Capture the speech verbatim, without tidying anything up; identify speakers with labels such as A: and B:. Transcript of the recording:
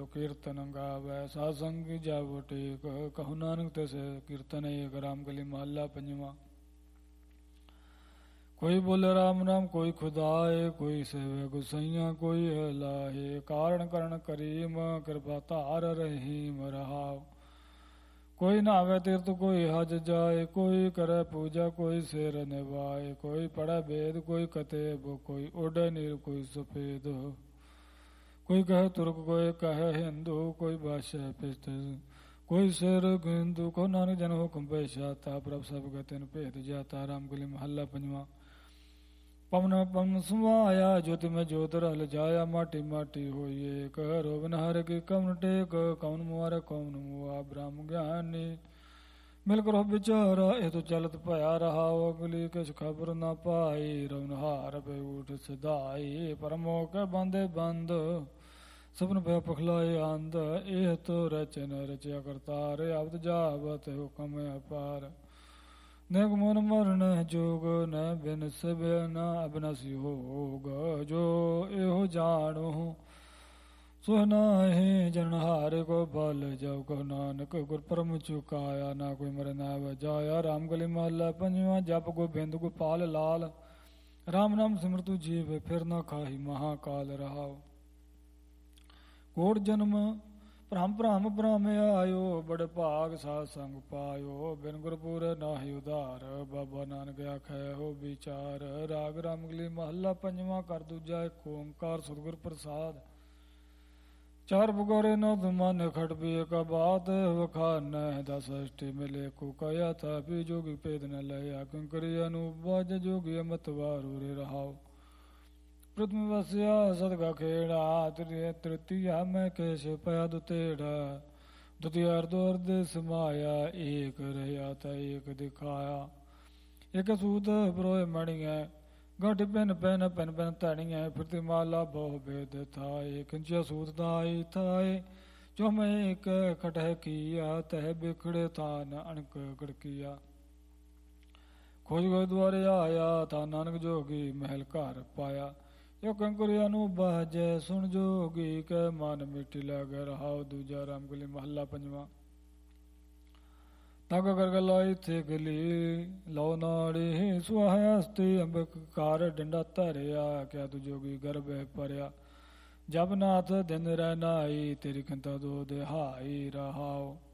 A: कीर्तन गावै सासंग जब टेक कहु नानक तैसे कीर्तन एक। राम गली महला पंजवा। कोई बोले राम राम कोई खुदाए कोई सेवे गुसैया कोई है लाहे। कारण करण करीम कृपा तार रहीम रहाव। कोई नावे तीर्थ कोई हज जाए कोई करे पूजा कोई शेर निभाए। कोई पढ़े वेद कोई कतेब कोई उड़े नीर कोई सफेद। कोई कहे तुर्क कोई कहे हिंदू कोई भाषा पिस्त। कोई शेर हिंदू को नानक जन हुक्म पेशाता प्रभ सब गतिन भेद जाता। राम गली महला पंजवा। पवन पवन सुमाया ज्योति में ज्योत रल जाया। माटी माटी होइए कह रोबन हर की कवन टेक कौन मुआर कौन मुआ। ब्रह्म ज्ञानी मिलकर हो बिचारा ये तो चलत पया रहा। अगली किस खबर न पाई रवन हार पे उठ सदाई। परमो के बंदे बंद सपन पे पखलाए आंद। एह तो रचन रचया करतार अवध जावत हुक्म अपार। न गुमन मरण जोग न बिन सब न अबनसी होग। जो एहो जानो सो नाहि जनहार को बल जब को नानक गुर परम चुकाया। ना कोई मर ना बजाया। राम गली महला पंजवा। जप गोबिंद गोपाल लाल राम नाम सिमरतु जीव फिर न खाही महाकाल रहाओ। कोट जन्म भ्रम भ्रम भ्रम आयो बड़े भाग साध संग पायो। बिन गुरपुर नाहि उधार बाबा नानक आखे हो विचार। राग रामगली महला पंजवा। कर दूजा एक ओंकार सतगुर प्रसाद। चार पुकारे नौ तुमान खट भी एक बात वखान दस अष्टी मिले को कया था भी जोगी पेद न लया। कंकरी अनुबाज जोगी अमत वारू रे रहाओ। प्रथम वस्या सदका खेड़ा तृतीया में केश पया दुतेड़ा। द्वितीय अर्धो अर्ध समाया एक रहा था एक दिखाया। एक सूत प्रोय मणिया गठ पेन पेन पेन पेन तणिया। फिरती माला बहु भेद था एक इंचिया सूत दाई थाए। जो मैं एक खटह किया तह बिखड़े था न अणक गड़किया। खोज गो द्वारे आया था नानक जोगी महल घर पाया। यो कंकुरिया नु बाजे सुन जोगी के मान मिट्टी लगे रहाओ। दूजा राम गली महला पंजवा। तक कर गलाई थे गली लो नाड़ी सुहास्ती अंबिक कार डंडा धरिया। क्या तू जोगी गर्भ परया जब नाथ दिन रहनाई तेरी खंता दो देहाई रहाओ।